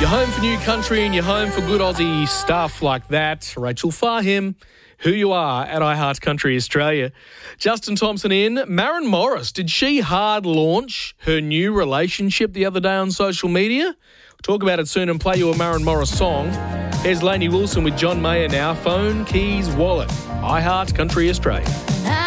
You're home for new country and you're home for good Aussie stuff like that. Rachel Fahim, Who You Are at iHeart Country Australia. Justin Thompson in. Maren Morris, did she hard launch her new relationship the other day on social media? We'll talk about it soon and play you a Maren Morris song. Here's Lainey Wilson with John Mayer now. Phone, keys, wallet. iHeart Country Australia.